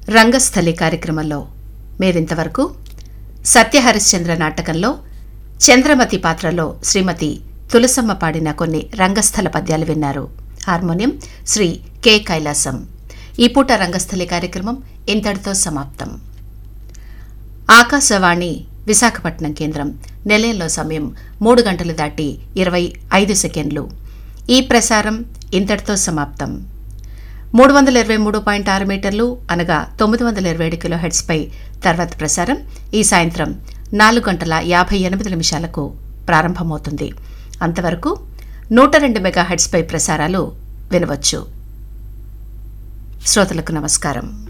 రంగస్థలి కార్యక్రమంలో మీరింతవరకు సత్యహరిశ్చంద్ర నాటకంలో చంద్రమతి పాత్రలో శ్రీమతి తులసమ్మ పాడిన కొన్ని రంగస్థల పద్యాలు విన్నారు. Harmonium Shri K Kailasam. ఈ పూట రంగస్థలి కార్యక్రమం ఇంతటితో సమాప్తం. ఆకాశవాణి విశాఖపట్నం కేంద్రం. నిలయంలో సమయం 3 గంటలు దాటి 25 సెకండ్లు. ఈ ప్రసారం ఇంతటితో సమాప్తం. 323.6 మీటర్లు అనగా 927 కిలోహెర్ట్జ్పై తర్వాత ప్రసారం ఈ సాయంత్రం 4:58 ప్రారంభమవుతుంది. అంతవరకు 102 మెగాహెర్ట్జ్పై ప్రసారాలు వినవచ్చు. శ్రోతలకు నమస్కారం.